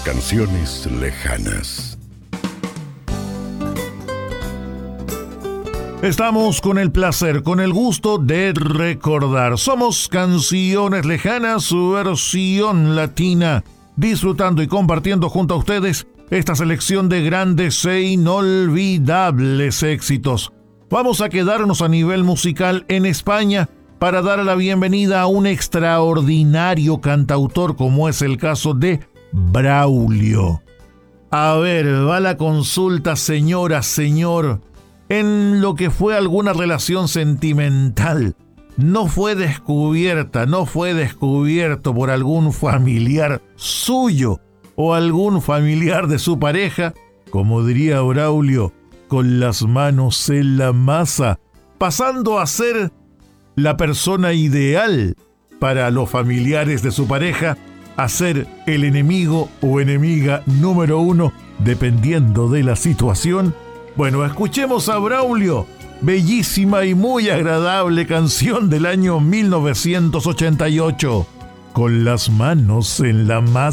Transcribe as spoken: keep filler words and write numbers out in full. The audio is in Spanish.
canciones lejanas. Estamos con el placer, con el gusto de recordar. Somos Canciones Lejanas, su versión latina, disfrutando y compartiendo junto a ustedes esta selección de grandes e inolvidables éxitos. Vamos a quedarnos a nivel musical en España para dar la bienvenida a un extraordinario cantautor como es el caso de Braulio. A ver, va la consulta, señora, señor. En lo que fue alguna relación sentimental, no fue descubierta, no fue descubierto por algún familiar suyo o algún familiar de su pareja, como diría Braulio, con las manos en la masa, pasando a ser la persona ideal para los familiares de su pareja, a ser el enemigo o enemiga número uno, dependiendo de la situación. Bueno, escuchemos a Braulio, bellísima y muy agradable canción del año mil novecientos ochenta y ocho, Con las manos en la masa.